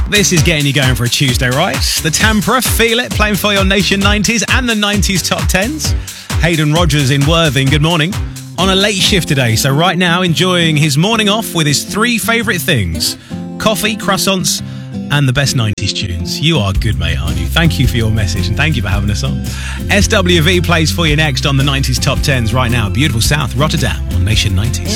This is getting you going for a Tuesday, right? The Tampere, Feel It, playing for your Nation 90s and the 90s top 10s. Hayden Rogers in Worthing, good morning. On a late shift today, so right now enjoying his morning off with his 3 favourite things. Coffee, croissants, and the best 90s tunes. You are good, mate, aren't you? Thank you for your message and thank you for having us on. SWV plays for you next on the 90s top 10s right now. Beautiful South, Rotterdam on Nation 90s.